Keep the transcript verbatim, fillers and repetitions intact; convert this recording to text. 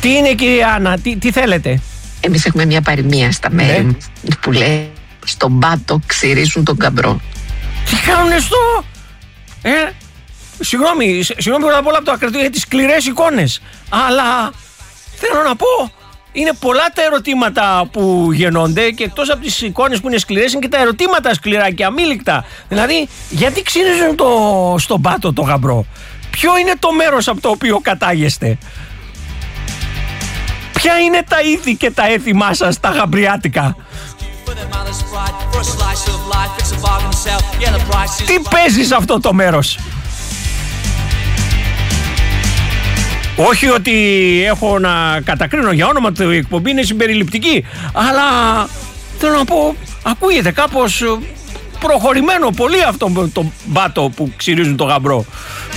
Τι είναι, κυρία Άννα, τι, τι θέλετε? Εμείς έχουμε μια παροιμία στα μέρη μου που λέει στον πάτο ξυρίζουν τον καμπρό. Τι κάνουνε στο... Ε, συγγνώμη, συγγνώμη πρώτα απ' όλα από το ακρατήριο για τις σκληρές εικόνες. Αλλά θέλω να πω, είναι πολλά τα ερωτήματα που γεννώνται και εκτός από τις εικόνες που είναι σκληρές είναι και τα ερωτήματα σκληρά και αμήλικτα. Δηλαδή, γιατί ξυρίζουν το, στον πάτο το γαμπρό? Ποιο είναι το μέρος από το οποίο κατάγεστε? Ποια είναι τα ήθη και τα έθιμά σας τα γαμπριάτικα? Τι παίζει σε αυτό το μέρος? Όχι ότι έχω να κατακρίνω για όνομα του εκπομπή, είναι συμπεριληπτική, αλλά θέλω να πω, ακούγεται κάπως προχωρημένο πολύ αυτό το μπάτο που ξυρίζουν το γαμπρό.